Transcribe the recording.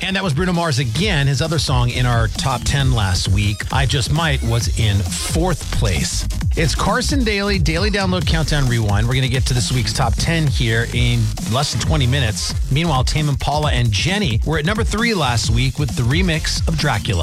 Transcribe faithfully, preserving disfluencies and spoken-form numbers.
And that was Bruno Mars again. His other song in our top ten last week, I Just Might, was in fourth place. It's Carson Daly, Daily Download Countdown Rewind. We're going to get to this week's top ten here in less than twenty minutes. Meanwhile, Tame Impala and Jenny were at number three last week with the remix of Dracula.